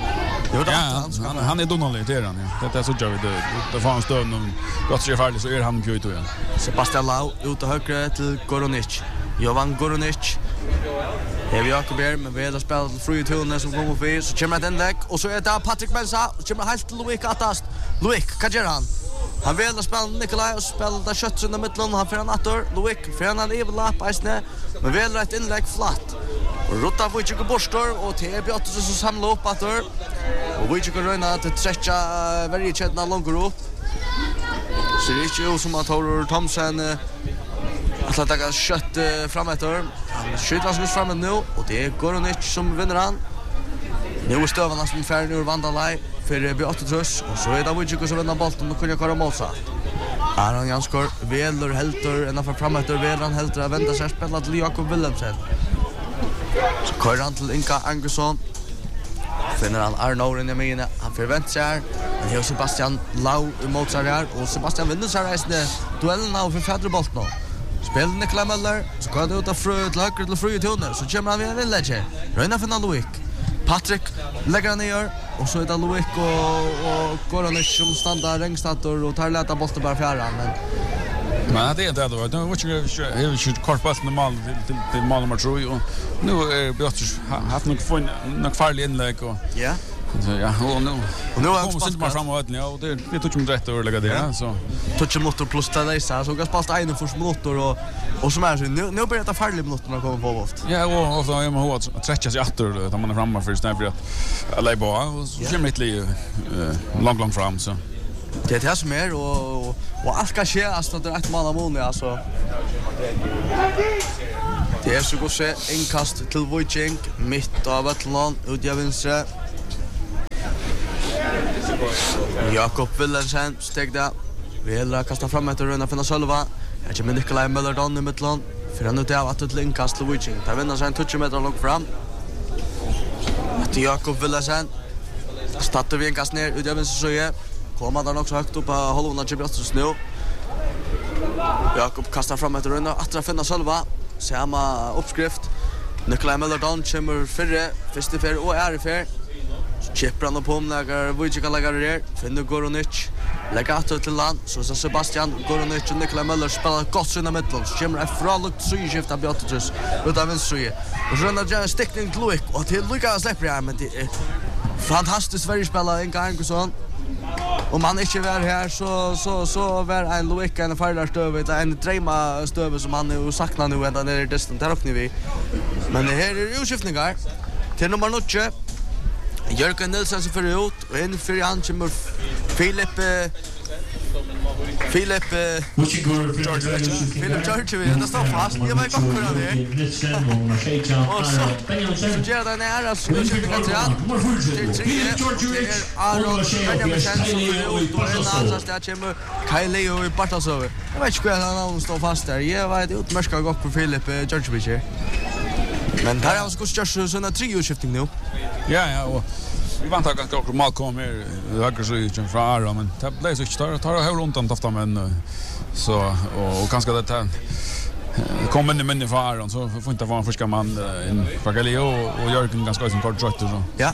Han är dålig det han ja. Det är så jag det får han stå någon gott sig farligt så är han kul igen. Sebastian Lau ut till höger till Goronic. Jovan Goronic. Här vi Jakob med väl spel till fri tunnel som kommer för så kommer den lägg och så är det Patrick Mensa kommer helt till Luik attast. Luik kan göra han vill spela Nikolaj och spela där kötts under mitten han för en attor Luik för en överlapp isne men väl rätt inlägg flatt och Rutta Wujika borstor och till Björtrus så samla upp attor och Wujika röna att stretcha varje kedna långt upp så det är ju som att Tor Thomsen att ta kött framåt han skjuter sig framåt nu och det går Goronic som vinner han nu är stövarna som färd ur Vandalaj för Björtrus och så är det Wujika som vinner bollen och kunna köra mål så Aron Janskor Veler helter ända för framåt Velan helter att vända sig spela till Jakob Wilhelmsen så kör han till Inka Angersson finner han Arnor in i mine han förväntar sig han har Sebastian Lau emot sig här och Sebastian vinner sig resten duellen av för fjärdebollen spelar Nikolaj Möller så går det ut av frö till höger till fri tunnel så kommer han vid en inlägg Röna finner Luik Patrick lägger han ner och så är det Luik och Goronic som stannar ringstator och tar lätta bollen bara fjärran men det är inte det var ju kort pass normal till mål nummer 3 och nu är Björtrus haft något farligt inlägg och ja ja och nu har han spelat framåt ja och det tog ju rätt att lägga det så touch motor plus Talisa så kan spela en för motor och som är så nu börjar det farligt minuterna komma på volt. Ja och så är man hårt att stretcha sig åter då man är framme för snabbt att lägga och så kommer det lite långt fram så. Det är det som är och allt ska ske alltså det är ett mål av mål alltså. Det är så gott se inkast till Wujink mitt av Atlant ut i vänstra. Jakob Wilhelmsen stegda. Vill kasta fram ett runda finna Sölva. Jag kommer Nikolaj Möller down i mitten. För han ute av att ett inkast till Wujink. Där vinner sig en 20 meter långt fram. Till Jakob Wilhelmsen. Startar vi inkast ner ut i vänstra sida. Kommer han också högt upp på Holona Björtrus nu. Jakob kastar fram ett runda att finna Sölva. Samma uppskrift. Nikolaj Möller down kommer första för och är för. Chippar han på lägger Wujika lägger där. Finner Goronic. Lägger att till land så Sebastian Goronic och Nikolaj Möller spelar gott sina mitten. Så kommer Fraluk Sygift av Björtrus ut av vänster. Och så rundar jag stickning till Luik och till Luika släpper jag men det är fantastiskt Sverige spelar Inka Angersson. Om han inte var här så var en Luik en farlarstöv en drömma stöv som han nu saknar nu ända ner i distant där uppe vi. Men det här är utskiftningar till nummer 9. Jörgen Nilsson som för ut och in för han kommer Filip George vi det står fast jag var igång för det och så gör den här alltså det är Aron Benjamin och så kommer Kyle och Bartasov jag vet inte hur han står fast där jag vet inte mer ska gå på Filip George men där har också just såna trio-skifting nu. Ja och vi vant att ganska mal kommer höger så ut från Aron men det blir så tar hög runt om tofta men så och kanske det kom in faran så får inte vara förska man in Fagalio och Jörgen ganska som kort trött så. Ja.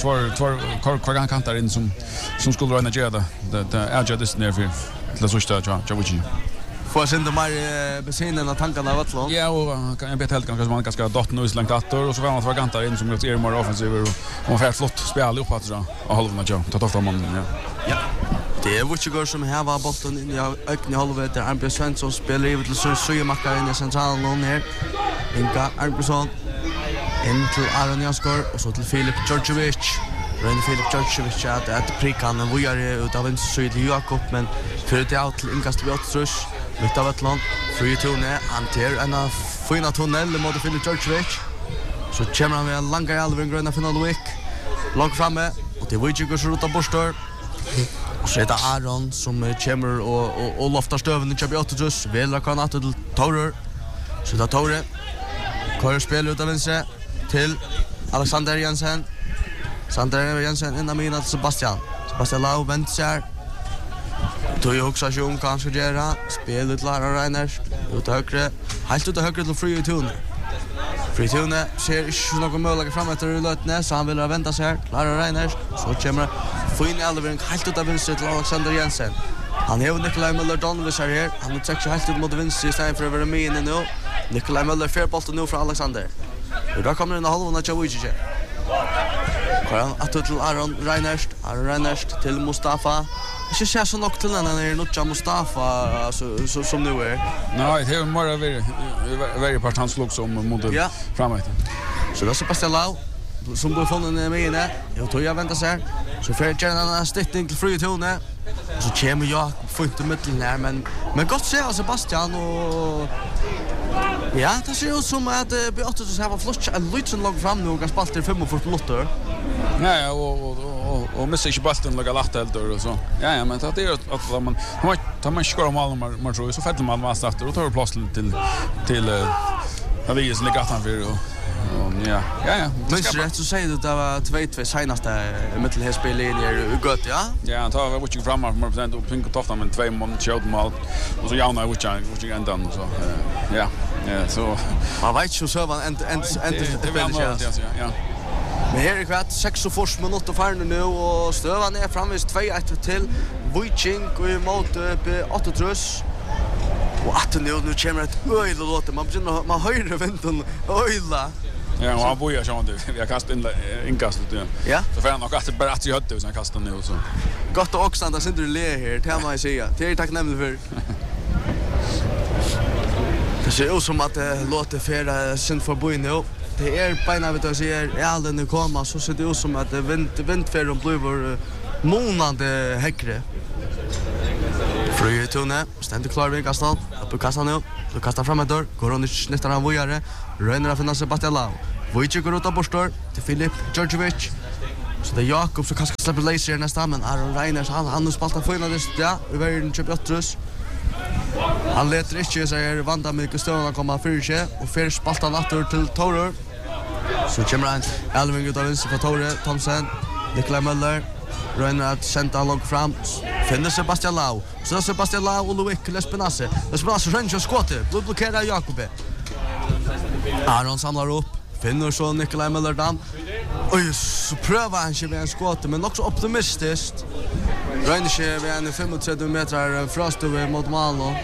Två kantar in som skulle räna göra det är ju det nerv till så start jag vill. Får sen de mer bensinen att tankarna av vattnet. Ja, och kan jag vet helt kanske man ganska dott nu så långt åter och så var man två kantar in som är mer offensiv och färt flott spel upp att så och halva jag tar ofta man ja. Ja. Det är Wutchegård som här var bollen in i ökning halvväg där Arnbjörn Svensson spelar över till Söjemackar in i centralen här. Inka Arnbjörnsson in till Aron Jaskor och så till Filip Djordjevic. Filip Djordjevic att prikan och vi är utav en syd till Jakob men för det out till inkast vid Åtstrus. Mitt av Atlant, fri tone, han ter en fina tunnel mot Filip Djordjevic. Så kommer han med en långa alven gröna final week. Långt framme och det Wutchegård så rutar borstar. Och så är det Aron som kommer och loftar stöven i Chabi Åttrus. Väl kan att till Torur. Så det Torre. Kör spel ut av vänster till Alexander Jensen. Sander Jensen innan mina till Sebastian. Sebastian Lau vänster. Då är också Jon kanske göra. Spelet till Lara Reiners. Ut högre. Helt ut högre till Fri Tune. Fri Tune ser inte någon möjlighet fram efter Lötne så han vill vänta sig här. Lara Reiners. Så kommer få in i Alvering helt ut av vänster till Alexander Jensen. Han har Nikolaj Möller Donvis här. Han har tagit helt ut mot vänster istället för att vara med inne nu. Nikolaj Möller får bollen nu från Alexander. Och då kommer den halvan av Chavujic. Kvar att till Aron Reiners till Mustafa. Jag ser så nog till den när Nutja Mustafa så som nu är. Nej, det är mer very part han slog som mot framåt. Så då Sebastian Lau som då får den med inne. Jag tror jag väntar sig. Så för gärna en stickning till Fri Tone. Så kommer jag få inte mitten här men gott se Sebastian och ja, det ser ut som att Beatrice så här var flott en liten lång fram nu och kan spalta 45 minuter. Ja, och missar inte bollen lägga lätt helt och så. Ja, men det är att man tar man skor mål man tror så fäller man mest efter och tar plats till Elias ligger att han för ja. Men så säger du att det var 2-2 senaste mittelhetsspelen i gott, ja? Ja, han tar vad jag framåt med procent och pink tofta med 2 mål och så jauna vad jag ända så ja, så man vet ju så var ja. Men här är kvart 6 minuter kvar nu och stövan är framvis 2-1 till Wujing och emot Åttrus. Och att nu kommer ett öjla låt man höjer väntan öjla. Ja, och han bojar så vi har kastat in inkastet igen. Ja. Så får han nog kastat bara att hötte så han kastar nu så. Gott och också att sitter le här till man säga. Det är tacknämligt för. Det ser ut som att det låter för synd för bojen nu. Det är beina vet jag säger elden nu kommer så ser det ut som att det vindfärden blir månande häckre. Fri Tune, ständer klar vid kastan. Upp i kastan nu. Så kastar fram ett dörr. Går hon nästan av vojare. Röjner att finna Sebastian Lau. Wojciech går ut av borstor till Filip Djordjevic. Så det är Jakob som kanske släpper laser nästan. Men Aron Reiners, han har spaltat förnades. Ja, i världen köper Åttrus. Han letar inte så här vanda med stövarna komma för sig. Och för spaltar natter till Torur. Så kommer han Elving ut av vänster för Torre. Thomsen, Nikolaj Möller. Röjner att sända han långt fram. Finner Sebastian Lau. Så Sebastian Lau och Loic Lespenasse. Lespenasse röjner och skåter. Blockerar Jakobe. Aron samlar upp. Finner så Nikolaj Möller dan. Oj, så prövar han sig med en skåter. Men också optimistiskt. Röjner sig vid en 35 meter frastöver mot Malmö.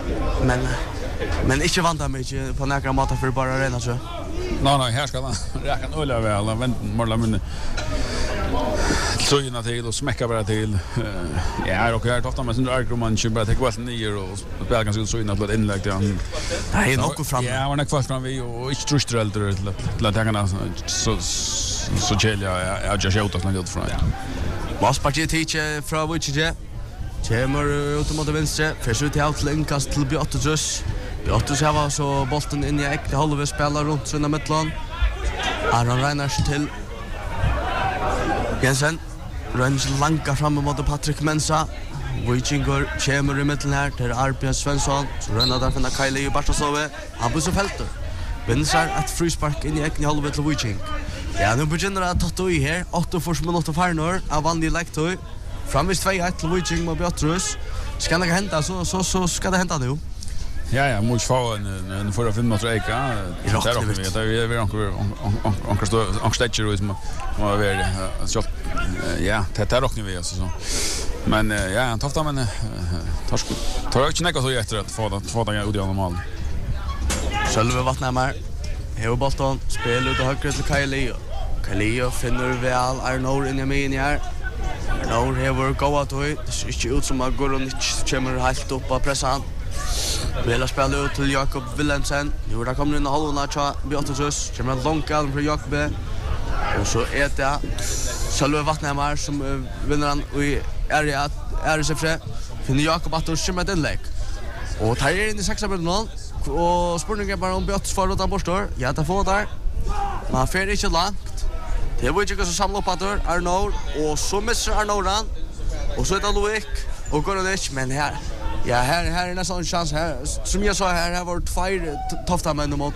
Men inte vant mig på några måter för bara rena så. Nej, här ska han räkna öl över alla. Vänt måla mun. Tröjorna till och smäcka bara till. Ja, och jag ofta med sin argument så bara ta kvar ner och spela ganska så innan att inlägg till han. Nej, nog fram. Ja, och när kvar fram vi och inte trösträlter till att hänga så chilla jag just ut att något från. Vaspartiet teacher från Wujing. Kommer ut mot vänster, förs ut till outlink-kast till Beatrice. Beatrice har så bollen in i äkta halva spelar runt sina mittlan. Aron Reiners till Jensen. Rönns långa fram mot Patrick Mensa. Wujing kommer i mitten här till Arnbjörn Svensson. Så rönnar där från Kaili och Bartasove. Han blir så fälter. Vinner ett frispark in i äkta halva till Wujing. Ja, nu börjar det att ta i här. 8 minuter farnor av vanlig lektor. Framvis 2-1 till Wujing mot Beatrice. Ska det hända så ska det hända nu. Ja, måste få en förra 5 minuter eka. Det är vi onkel stäcker som var väl så ja, det rockar vi så. Men ja, tofta men tar inte något så efter att få det ut i normal. Själva Vattnamar. Heva bolton, spel ut och högre till Kailio. Kailio finner väl Arnor in i min här. Arnor hever gåa tog. Det ser inte ut som att Goronic kommer helt upp och pressa han. Vela spelar ut till Jakob Wilhelmsen. Nu där kommer in i halvna tja Beatus. Kommer en lång kalm för Jakob. Och så är det själva Vattnamar som vinner han i RSF. Finner Jakob att det kommer ett inlägg. Och tar in i 6 minuter. Och spurningen bara om Beatus får råda borstor. Ja, det får där. Men han fer inte långt. Det var inte så samla upp att Arnor. Och så missar Arnor han. Och så är det Loic och Goronic. Men här är nästan en chans här. Som jag sa här var 2 tofta män mot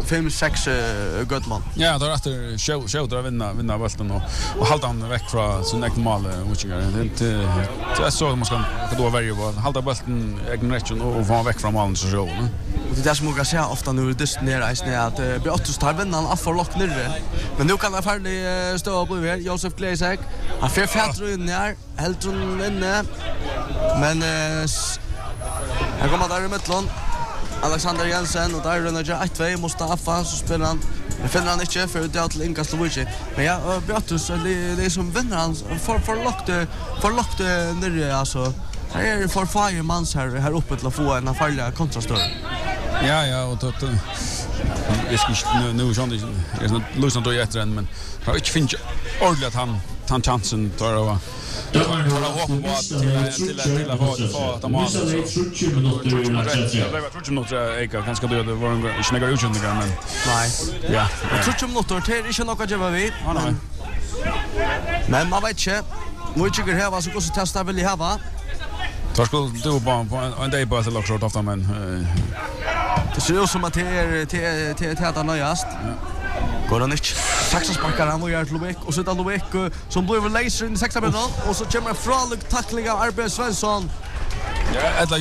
5-6 Götman. Ja, då efter show där vinna bollen och hålla han väck från sin egen mål Witchinger. Det är så man ska då välja på hålla bollen egen rätt och få väck från målen så så. Och det är som man kan säga ofta nu det nere är att Beatus tar vinnaren av för lock nere. Men nu kan det färdig stå upp över Josef Gleisek. Han får färdru in här, helt inne. Men här kommer där i mitten. Alexander Jensen och där rönnar jag 1-2 Mustafa så spelar han. Men finner han inte för det till Inkas Luigi. Men ja, Beatus det är som vinner han för lockte nere alltså. Här är det för fire mans här uppe till att få en farlig kontrastör. Ja, och då det ska nu sånt det är lösna då efter men har inte finns ordentligt han chansen tar över. Jag har hopp på till att få att man 30 minuter i matchen. Jag 30 minuter Eka ganska död var en snägare utgångar men nej. Ja. 30 minuter det är inte något att göra vi. Men man vet inte. Mycket här var så kostar testa vill jag ha. Tar skulle du på en dag på att lockshort ofta men det ser ut som att det är nöjast. Goronic saxasparkar han och gör till Loic och så där Loic som blir laser in i 6 minuter och så kommer fralik tackling av RB Svensson. Ja,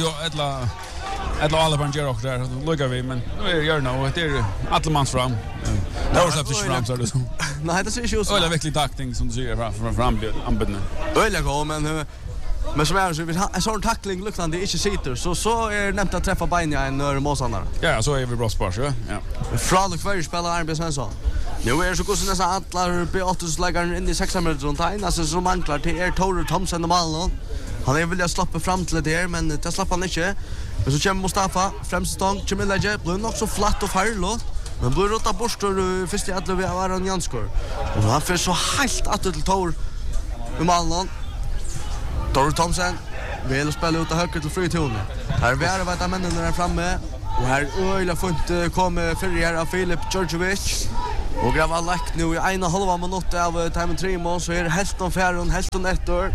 Edla alla från Gerok där. Lukar vi men nu gör nog det är alla mans fram. Det var så fram så det så. Nej, det ser ju ut som Öle verkligen tackling som du säger fram anbindning. Öle gå men som är så vi har sån tackling luktande inte sitter så är nämnt att träffa benen en nör motståndare. Ja, så är vi bra spars ja. Fralik för spelar RB Svensson. Nu är så går nästan alla Beatus lägger in i 6 minuter och tajna så som manglar till Tore Thomsen och Malmö. Han är vilja släppa fram till det här men det släpper han inte. Men så kommer Mustafa främstång kommer lägga blir nog så flatt och färlåt. Men blir rota borstor först i att vi har en Janskor. Och han får så helt att till Tore i Malmö. Tore Thomsen vill spela ut och höger till Frytone. Här är vad de männen där framme. Och här öjla funt kommer förr av Filip Djordjevic. Och grava lagt nu i 1,5 minuter av time 3 mål så är det Helston Färron, Helston Ettor.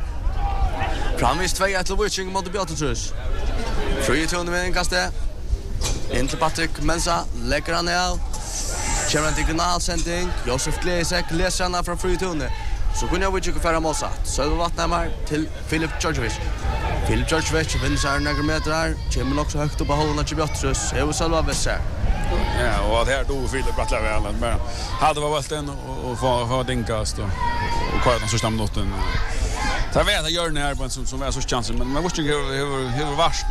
Framvis 2-1 till Witching mot Beatus. Frytone med en kaste. In till Patrick Mensa, lägger han ner. Kommer en diagonalsändning. Josef Gleisek läser han från Frytone. Så kunde jag inte färra målsatt. Sölva Vattnamar till Filip Djordjevic. Filip Djordjevic vinner sig några meter. Kommer också högt upp på hållarna till Beatus. Jag vill Sölva Vesser. Ja, och här då Filip Brattlar väl. Men hade var bollen och få dinkast och kvar den sista minuten. Så vet jag gör det här på som är så chansen men man måste ju hur värst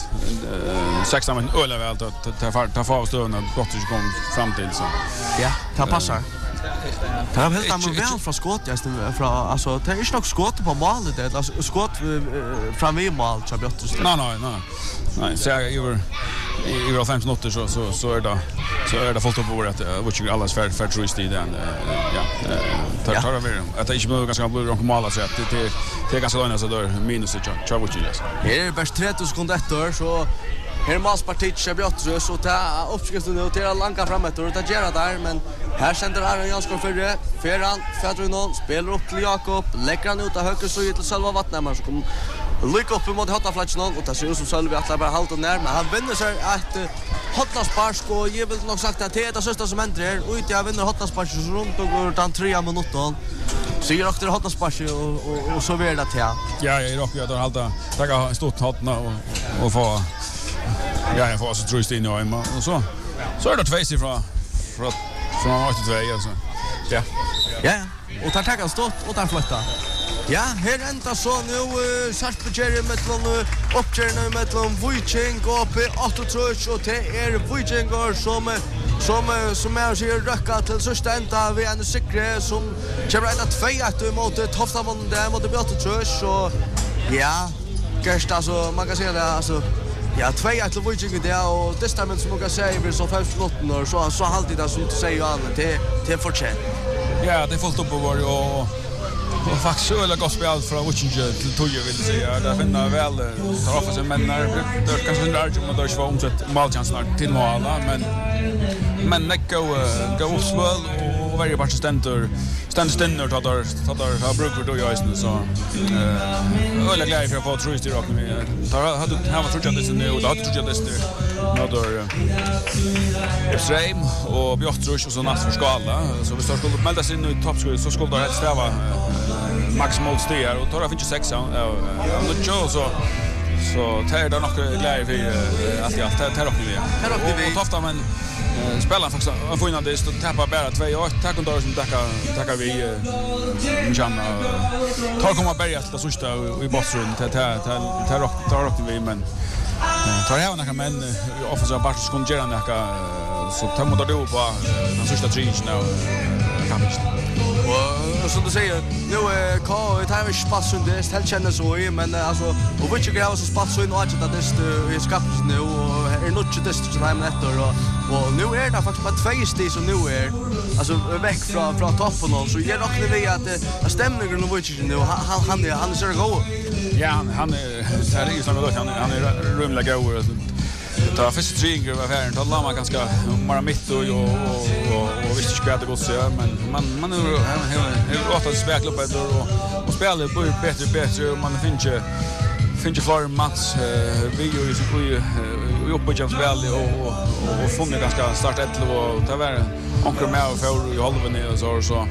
16 men öle väl att ta av stövna gott som kom fram till så. Ja, det passar. Det har helt annorlunda väl från skott från alltså det är inte nog skott på målet det alltså skott fram vid mål så Beatus. Nej, så jag över 5 minuter så är det fullt upp på att which allas fair choice i den tar över att det inte blir ganska blir någon mål så att det är ganska långt så där minus det tror jag. Det är bäst 30 sekunder efter så här Maspartic Beatus och ta uppskriften och till långa framåt och det gör där men här sänder Aron Jansson förre Ferran Fadrunon spelar upp till Jakob lägger han ut av höger så till Sölva Vattnamar så kommer lycka upp mot Hotaflatchen och det ser ut som Sölva att bara hålla ner men han vinner sig ett Hotlasparsk och jag vill nog sagt att det är det sista som händer här och jag vinner Hotlasparsk så runt och går den 3 minuter så jag åkte Hotlasparsk och så vidare till ja jag rockar att hålla tacka stort hotna och få Ja, jag får också tro in i hemma och så är det 2 ifrån från 82 alltså. Ja. Ja. Och tar tackar stått och tar flytta. Ja, här ända så nu Sarpsborg mellan uppgörna mellan Viking och P8 och det är Vikingar som är så röcka till sista ända vi en säkre som kommer att 2-1 mot Toftamon där mot P8 så ja, kanske alltså man kan säga det alltså ja, 2-1 till Viking där och det stämmer som man kan säga blir så 5 minuter så alltid det som du säger Anne det är fortsatt. Ja, det är fullt upp över och faktiskt så är gott spel från Viking till Toje vill säga. Där finner väl tar av sig men det är kanske inte arg om det är omsett målchanser till mål men det går spel och varje match ständer tar brukar då jag just så öle glädje för att få trust i rocken vi har trott det nu och då hade trott det nådor Efraim och Björtrus och så natt för skala så vi skulle melda sig in i toppskål så skulle det helt stäva maximalt stigar och tar finns 6 så tar det nog glädje för att jag tar upp vi och tofta men spelar faktiskt får innan det står tappa bara 2-8 tack och då som tackar vi Janna tar komma börja till sista i bossen tar upp vi men tar jag några men offensiva bara ska göra några så tar man då på den sista tredje nu kanske och som du säger nu kan det här spass under det helt känns så men alltså och vilket grej så spass så in och att det är skapat nu och är nog inte det som är efter och nu är det faktiskt bara 2 steg som nu är alltså väck från toppen och så ger också vi att stämningen och vilket nu han är så god. Ja, han är ju som då han är rumla goer det var först trigger var här inte alla man ganska bara mitt och visst ska det gå så men man är åt att spela upp och spela bättre man finns för match vi ju uppe på spel och funnit ganska start 11 och ta vara onkel med för i halva ner så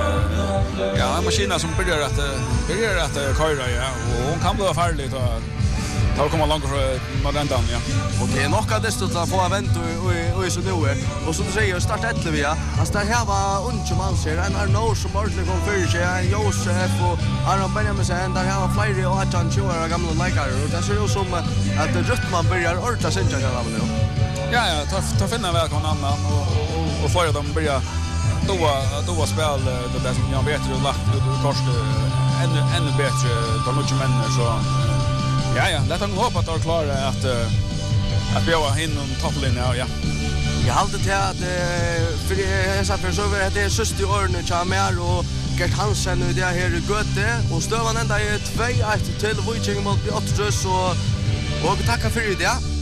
ja en maskin som börjar att köra ja och hon kan bli farlig då kommer långt för Madandan ja. Och det är nog att det står att få event och så nu och som du säger start 11 ja. Alltså där här var unge man ser en Arno som ordentligt kom för sig en Josef och Aron Benjamin sen där här var flera och att han kör gamla likare och det ser ut som att rytmen börjar orta sen jag nu. Ja ta finna välkomna annan och flera de börjar då spel det där som jag bättre och lagt kost ännu bättre de mycket människor så ja, låt dem hoppa att de klarar att bjöa in topplinjen, ja. Jag håller till att för jag sa för så är det sista året jag med och Gert Hansen nu det här i Göte och stövan ända är 2-1 till Viking mot Björtrus och tacka för det, ja.